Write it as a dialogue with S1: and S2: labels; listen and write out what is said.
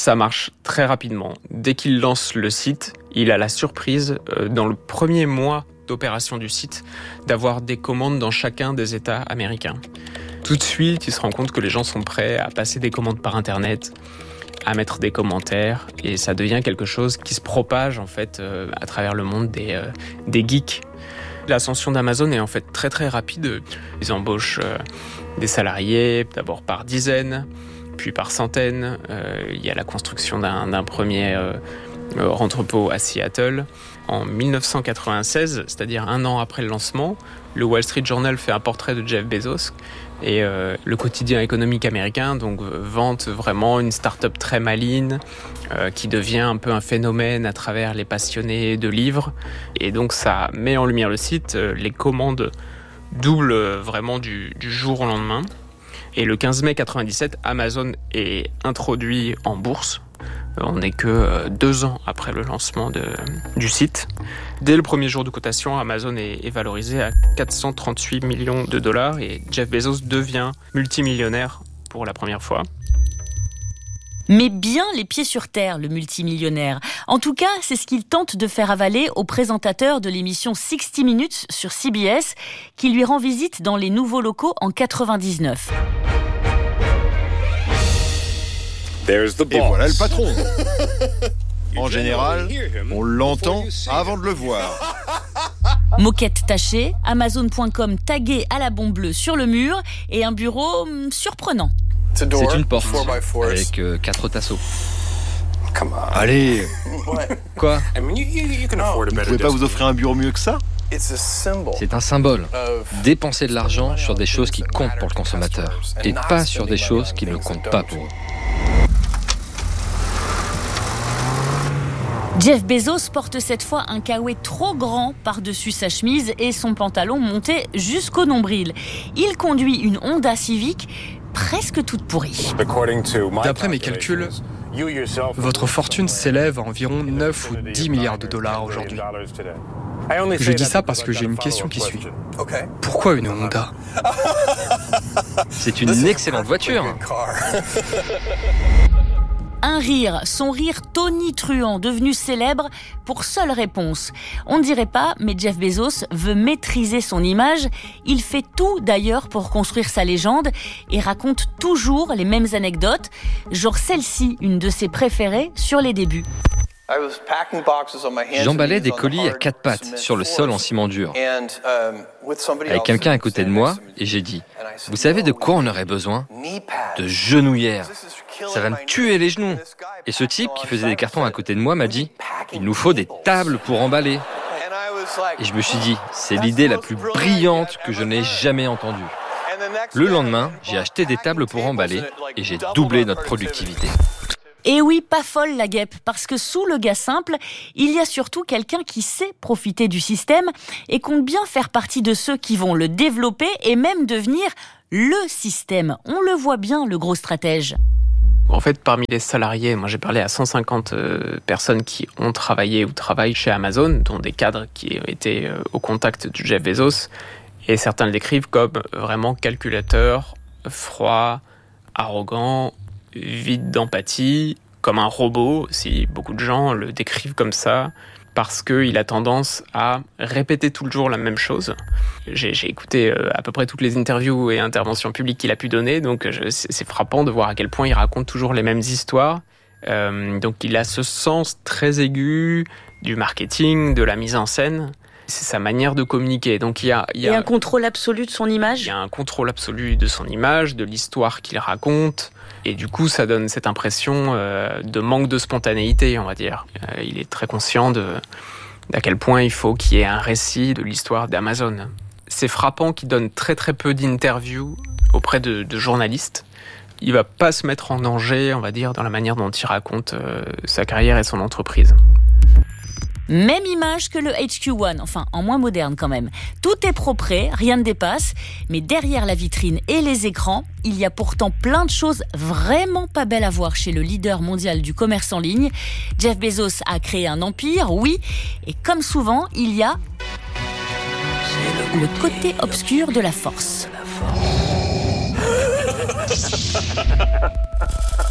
S1: Ça marche très rapidement. Dès qu'il lance le site, il a la surprise, dans le premier mois d'opération du site, d'avoir des commandes dans chacun des États américains. Tout de suite, il se rend compte que les gens sont prêts à passer des commandes par Internet, à mettre des commentaires, et ça devient quelque chose qui se propage en fait à travers le monde des geeks. L'ascension d'Amazon est en fait très très rapide. Ils embauchent des salariés, d'abord par dizaines, puis par centaines. Il y a la construction d'un premier entrepôt à Seattle. En 1996, c'est-à-dire un an après le lancement, le Wall Street Journal fait un portrait de Jeff Bezos et le quotidien économique américain vante vraiment une start-up très maligne qui devient un peu un phénomène à travers les passionnés de livres. Et donc ça met en lumière le site. Les commandes doublent vraiment du jour au lendemain. Et le 15 mai 1997, Amazon est introduit en bourse. On n'est que 2 ans après le lancement du site. Dès le premier jour de cotation, Amazon est valorisé à 438 millions de dollars et Jeff Bezos devient multimillionnaire pour la première fois.
S2: Mais bien les pieds sur terre, le multimillionnaire. En tout cas, c'est ce qu'il tente de faire avaler au présentateur de l'émission 60 Minutes sur CBS, qui lui rend visite dans les nouveaux locaux en 1999.
S3: Et voilà le patron. En général, on l'entend avant de le voir.
S2: Moquette tachée, Amazon.com tagué à la bombe bleue sur le mur et un bureau surprenant.
S4: C'est une porte avec 4 tasseaux.
S3: Allez,
S4: Quoi ?
S3: vous pouvez pas vous offrir un bureau mieux que ça ?
S4: C'est un symbole. Dépenser de l'argent sur des choses qui comptent pour le consommateur et pas sur des choses qui ne comptent pas pour eux.
S2: Jeff Bezos porte cette fois un kawaii trop grand par-dessus sa chemise et son pantalon monté jusqu'au nombril. Il conduit une Honda Civic presque toute pourrie.
S5: D'après mes calculs, votre fortune s'élève à environ 9 ou 10 milliards de dollars aujourd'hui. Je dis ça parce que j'ai une question qui suit. Pourquoi une Honda ?
S4: C'est une excellente voiture.
S2: Un rire, son rire tonitruant, devenu célèbre pour seule réponse. On ne dirait pas, mais Jeff Bezos veut maîtriser son image. Il fait tout d'ailleurs pour construire sa légende et raconte toujours les mêmes anecdotes. Genre celle-ci, une de ses préférées, sur les débuts.
S4: J'emballais des colis à 4 pattes sur le sol en ciment dur. Avec quelqu'un à côté de moi, et j'ai dit « Vous savez de quoi on aurait besoin ? De genouillères. Ça va me tuer les genoux. » Et ce type qui faisait des cartons à côté de moi m'a dit « Il nous faut des tables pour emballer. » Et je me suis dit « C'est l'idée la plus brillante que je n'ai jamais entendue. » Le lendemain, j'ai acheté des tables pour emballer et j'ai doublé notre productivité.
S2: Et oui, pas folle la guêpe, parce que sous le gars simple, il y a surtout quelqu'un qui sait profiter du système et compte bien faire partie de ceux qui vont le développer et même devenir le système. On le voit bien, le gros stratège.
S1: En fait, parmi les salariés, moi j'ai parlé à 150 personnes qui ont travaillé ou travaillent chez Amazon, dont des cadres qui étaient au contact de Jeff Bezos, et certains le décrivent comme vraiment calculateur, froid, arrogant, vide d'empathie, comme un robot aussi. Beaucoup de gens le décrivent comme ça parce qu'il a tendance à répéter tout le jour la même chose. J'ai écouté à peu près toutes les interviews et interventions publiques qu'il a pu donner, donc c'est frappant de voir à quel point il raconte toujours les mêmes histoires. Donc il a ce sens très aigu du marketing, de la mise en scène. C'est sa manière de communiquer. Donc il y a
S2: un contrôle absolu de son image.
S1: Il y a un contrôle absolu de son image, de l'histoire qu'il raconte. Et du coup, ça donne cette impression de manque de spontanéité, on va dire. Il est très conscient d'à quel point il faut qu'il y ait un récit de l'histoire d'Amazon. C'est frappant qu'il donne très très peu d'interviews auprès de journalistes. Il va pas se mettre en danger, on va dire, dans la manière dont il raconte sa carrière et son entreprise.
S2: Même image que le HQ1, enfin en moins moderne quand même. Tout est propre, rien ne dépasse, mais derrière la vitrine et les écrans, il y a pourtant plein de choses vraiment pas belles à voir chez le leader mondial du commerce en ligne. Jeff Bezos a créé un empire, oui, et comme souvent, il y a le côté obscur de la force.